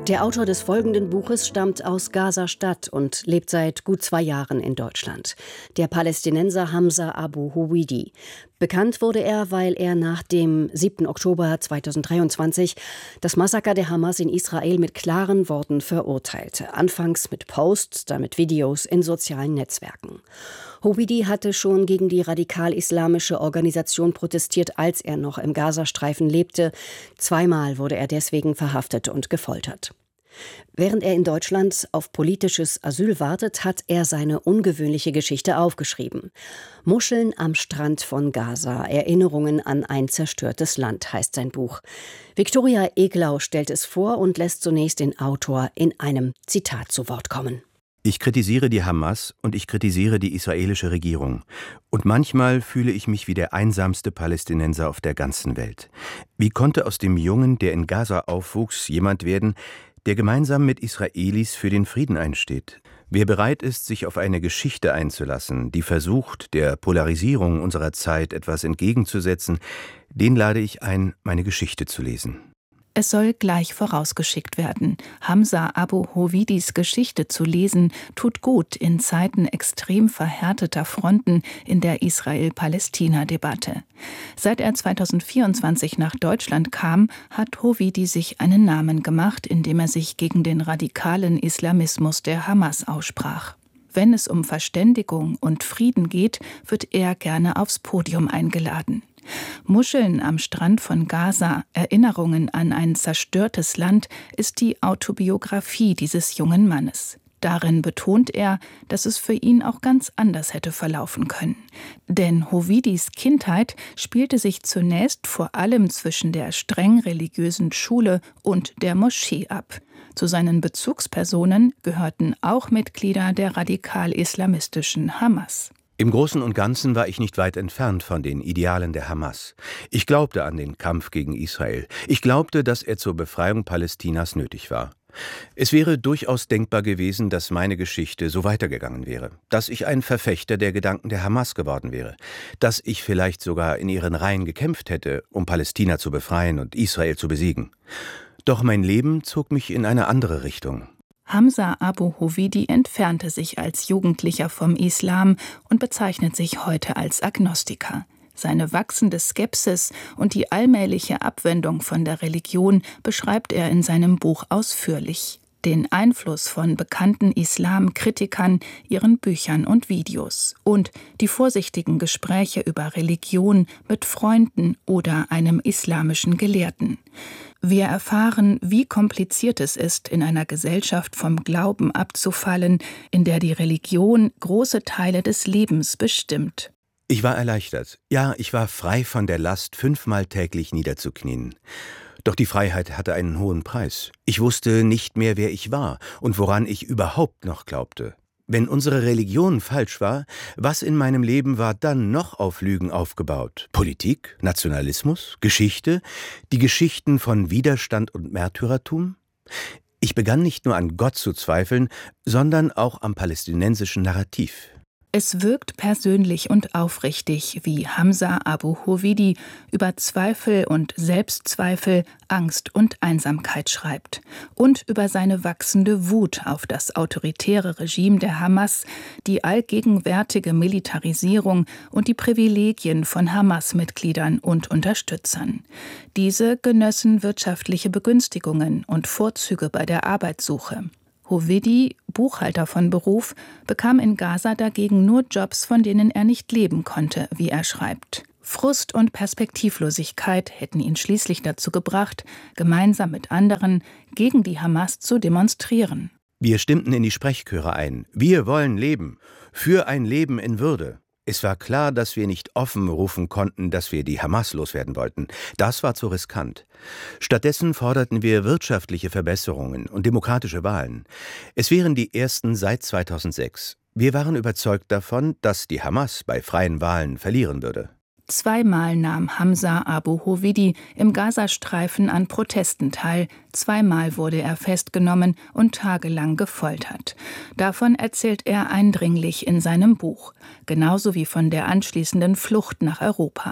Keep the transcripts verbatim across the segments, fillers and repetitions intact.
Der Autor des folgenden Buches stammt aus Gaza-Stadt und lebt seit gut zwei Jahren in Deutschland. Der Palästinenser Hamza Abu Howidi. Bekannt wurde er, weil er nach dem siebten Oktober zweitausenddreiundzwanzig das Massaker der Hamas in Israel mit klaren Worten verurteilte. Anfangs mit Posts, dann mit Videos in sozialen Netzwerken. Howidi hatte schon gegen die radikal-islamische Organisation protestiert, als er noch im Gazastreifen lebte. Zweimal wurde er deswegen verhaftet und gefoltert. Während er in Deutschland auf politisches Asyl wartet, hat er seine ungewöhnliche Geschichte aufgeschrieben. Muscheln am Strand von Gaza, Erinnerungen an ein zerstörtes Land, heißt sein Buch. Viktoria Eglau stellt es vor und lässt zunächst den Autor in einem Zitat zu Wort kommen. Ich kritisiere die Hamas und ich kritisiere die israelische Regierung. Und manchmal fühle ich mich wie der einsamste Palästinenser auf der ganzen Welt. Wie konnte aus dem Jungen, der in Gaza aufwuchs, jemand werden, der gemeinsam mit Israelis für den Frieden einsteht? Wer bereit ist, sich auf eine Geschichte einzulassen, die versucht, der Polarisierung unserer Zeit etwas entgegenzusetzen, den lade ich ein, meine Geschichte zu lesen. Es soll gleich vorausgeschickt werden. Hamza Abu Howidis Geschichte zu lesen, tut gut in Zeiten extrem verhärteter Fronten in der Israel-Palästina-Debatte. Seit er zweitausendvierundzwanzig nach Deutschland kam, hat Howidi sich einen Namen gemacht, indem er sich gegen den radikalen Islamismus der Hamas aussprach. Wenn es um Verständigung und Frieden geht, wird er gerne aufs Podium eingeladen. Muscheln am Strand von Gaza, Erinnerungen an ein zerstörtes Land, ist die Autobiografie dieses jungen Mannes. Darin betont er, dass es für ihn auch ganz anders hätte verlaufen können. Denn Howidis Kindheit spielte sich zunächst vor allem zwischen der streng religiösen Schule und der Moschee ab. Zu seinen Bezugspersonen gehörten auch Mitglieder der radikal-islamistischen Hamas. Im Großen und Ganzen war ich nicht weit entfernt von den Idealen der Hamas. Ich glaubte an den Kampf gegen Israel. Ich glaubte, dass er zur Befreiung Palästinas nötig war. Es wäre durchaus denkbar gewesen, dass meine Geschichte so weitergegangen wäre, dass ich ein Verfechter der Gedanken der Hamas geworden wäre, dass ich vielleicht sogar in ihren Reihen gekämpft hätte, um Palästina zu befreien und Israel zu besiegen. Doch mein Leben zog mich in eine andere Richtung. Hamza Abu Howidi entfernte sich als Jugendlicher vom Islam und bezeichnet sich heute als Agnostiker. Seine wachsende Skepsis und die allmähliche Abwendung von der Religion beschreibt er in seinem Buch ausführlich. Den Einfluss von bekannten Islamkritikern, ihren Büchern und Videos und die vorsichtigen Gespräche über Religion mit Freunden oder einem islamischen Gelehrten. Wir erfahren, wie kompliziert es ist, in einer Gesellschaft vom Glauben abzufallen, in der die Religion große Teile des Lebens bestimmt. Ich war erleichtert. Ja, ich war frei von der Last, fünfmal täglich niederzuknien. Doch die Freiheit hatte einen hohen Preis. Ich wusste nicht mehr, wer ich war und woran ich überhaupt noch glaubte. Wenn unsere Religion falsch war, was in meinem Leben war dann noch auf Lügen aufgebaut? Politik, Nationalismus, Geschichte, die Geschichten von Widerstand und Märtyrertum? Ich begann nicht nur an Gott zu zweifeln, sondern auch am palästinensischen Narrativ. Es wirkt persönlich und aufrichtig, wie Hamza Abu Howidi über Zweifel und Selbstzweifel, Angst und Einsamkeit schreibt und über seine wachsende Wut auf das autoritäre Regime der Hamas, die allgegenwärtige Militarisierung und die Privilegien von Hamas-Mitgliedern und Unterstützern. Diese genössen wirtschaftliche Begünstigungen und Vorzüge bei der Arbeitssuche. Howidi, Buchhalter von Beruf, bekam in Gaza dagegen nur Jobs, von denen er nicht leben konnte, wie er schreibt. Frust und Perspektivlosigkeit hätten ihn schließlich dazu gebracht, gemeinsam mit anderen gegen die Hamas zu demonstrieren. Wir stimmten in die Sprechchöre ein. Wir wollen leben. Für ein Leben in Würde. Es war klar, dass wir nicht offen rufen konnten, dass wir die Hamas loswerden wollten. Das war zu riskant. Stattdessen forderten wir wirtschaftliche Verbesserungen und demokratische Wahlen. Es wären die ersten seit zweitausendsechs. Wir waren überzeugt davon, dass die Hamas bei freien Wahlen verlieren würde. Zweimal nahm Hamza Abu Howidi im Gazastreifen an Protesten teil, zweimal wurde er festgenommen und tagelang gefoltert. Davon erzählt er eindringlich in seinem Buch, genauso wie von der anschließenden Flucht nach Europa.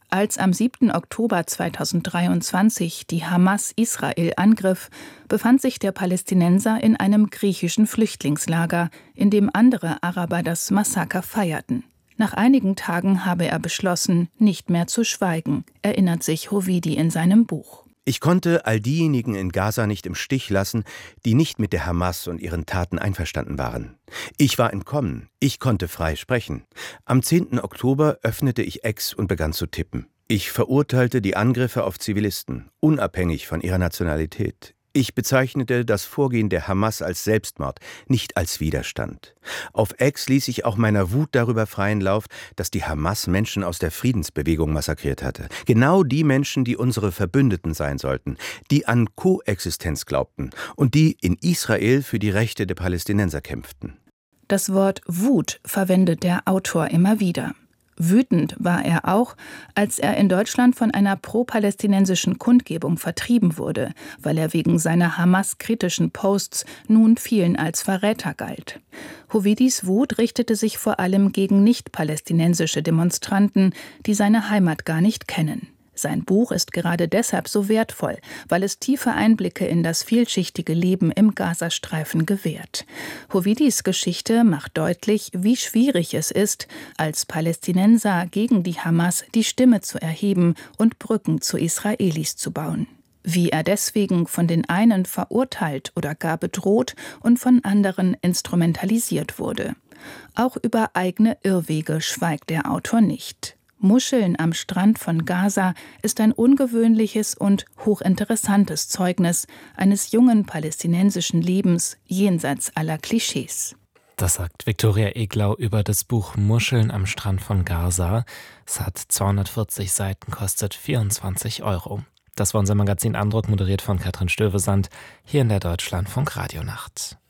Als am siebten Oktober zweitausenddreiundzwanzig die Hamas Israel angriff, befand sich der Palästinenser in einem griechischen Flüchtlingslager, in dem andere Araber das Massaker feierten. Nach einigen Tagen habe er beschlossen, nicht mehr zu schweigen, erinnert sich Hovidi in seinem Buch. Ich konnte all diejenigen in Gaza nicht im Stich lassen, die nicht mit der Hamas und ihren Taten einverstanden waren. Ich war entkommen, ich konnte frei sprechen. Am zehnten Oktober öffnete ich X und begann zu tippen. Ich verurteilte die Angriffe auf Zivilisten, unabhängig von ihrer Nationalität. Ich bezeichnete das Vorgehen der Hamas als Selbstmord, nicht als Widerstand. Auf X ließ ich auch meiner Wut darüber freien Lauf, dass die Hamas Menschen aus der Friedensbewegung massakriert hatte. Genau die Menschen, die unsere Verbündeten sein sollten, die an Koexistenz glaubten und die in Israel für die Rechte der Palästinenser kämpften. Das Wort Wut verwendet der Autor immer wieder. Wütend war er auch, als er in Deutschland von einer pro-palästinensischen Kundgebung vertrieben wurde, weil er wegen seiner Hamas-kritischen Posts nun vielen als Verräter galt. Hovidis Wut richtete sich vor allem gegen nicht-palästinensische Demonstranten, die seine Heimat gar nicht kennen. Sein Buch ist gerade deshalb so wertvoll, weil es tiefe Einblicke in das vielschichtige Leben im Gazastreifen gewährt. Hovidis Geschichte macht deutlich, wie schwierig es ist, als Palästinenser gegen die Hamas die Stimme zu erheben und Brücken zu Israelis zu bauen. Wie er deswegen von den einen verurteilt oder gar bedroht und von anderen instrumentalisiert wurde. Auch über eigene Irrwege schweigt der Autor nicht. Muscheln am Strand von Gaza ist ein ungewöhnliches und hochinteressantes Zeugnis eines jungen palästinensischen Lebens jenseits aller Klischees. Das sagt Viktoria Eglau über das Buch Muscheln am Strand von Gaza. Es hat zweihundertvierzig Seiten, kostet vierundzwanzig Euro. Das war unser Magazin Andruck, moderiert von Katrin Stövesand, hier in der Deutschlandfunk Radionacht.